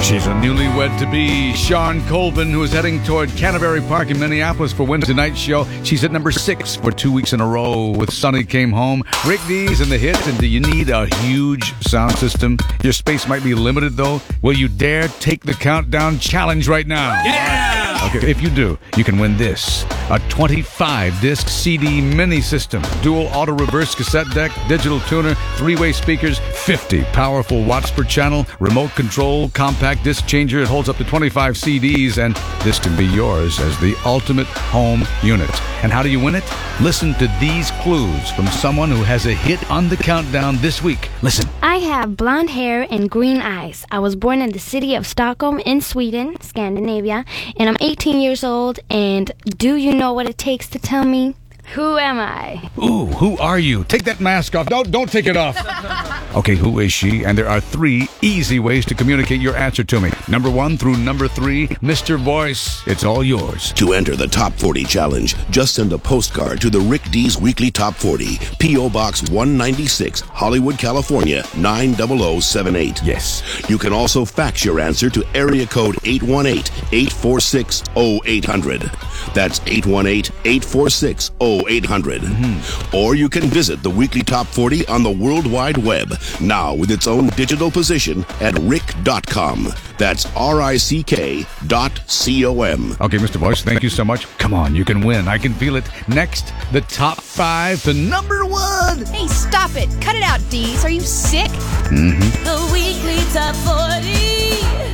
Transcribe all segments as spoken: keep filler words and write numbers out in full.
She's a newlywed-to-be, Sean Colvin, who is heading toward Canterbury Park in Minneapolis for Wednesday night show. She's at number six for two weeks in a row with Sonny Came Home, Rick Dees and the hits. And do you need a huge sound system? Your space might be limited, though. Will you dare take the countdown challenge right now? Yeah! Okay, if you do, you can win this. A twenty-five disc C D mini system, dual auto-reverse cassette deck, digital tuner, three-way speakers, fifty powerful watts per channel, remote control, compact disc changer. It holds up to twenty-five C Ds, and this can be yours as the ultimate home unit. And how do you win it? Listen to these clues from someone who has a hit on the countdown this week. Listen. I have blonde hair and green eyes. I was born in the city of Stockholm in Sweden, Scandinavia, and I'm eighteen years old. And do you know what it takes to tell me? Who am I? Ooh, who are you? Take that mask off. Don't, don't take it off. Okay, who is she? And there are three easy ways to communicate your answer to me. Number one through number three, Mister Voice, it's all yours. To enter the Top forty Challenge, just send a postcard to the Rick Dees Weekly Top forty, P O. Box one ninety-six, Hollywood, California, nine zero zero seven eight. Yes. You can also fax your answer to area code eight one eight, eight four six, zero eight zero zero. That's eight one eight, eight four six, zero eight zero zero. Mm-hmm. Or you can visit the Weekly Top forty on the World Wide Web, now with its own digital position at rick dot com. That's R I C K dot C O M. Okay, Mister Voice, thank you so much. Come on, you can win. I can feel it. Next, the top five to number one. Hey, stop it. Cut it out, Dees. Are you sick? Mm-hmm. The Weekly Top forty.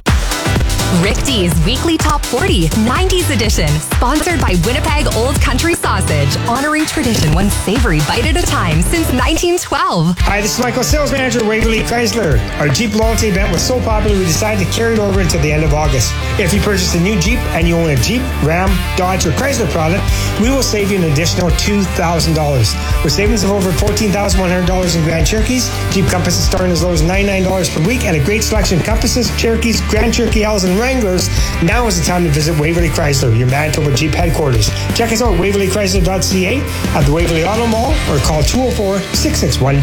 Rick Dees Weekly Top forty, nineties edition, sponsored by Winnipeg Old Country Sausage, honoring tradition one savory bite at a time since nineteen twelve. Hi, this is Michael, sales manager, Waverly Chrysler. Our Jeep loyalty event was so popular we decided to carry it over until the end of August. If you purchase a new Jeep and you own a Jeep, Ram, Dodge, or Chrysler product, we will save you an additional two thousand dollars. With savings of over fourteen thousand one hundred dollars in Grand Cherokees, Jeep Compasses starting as low as ninety-nine dollars per week, and a great selection of Compasses, Cherokees, Grand Cherokee L's, and Wranglers. Now is the time to visit Waverly Chrysler, your Manitoba Jeep headquarters. Check us out at waverly chrysler dot c a, at the Waverly Auto Mall, or call two oh four, six six one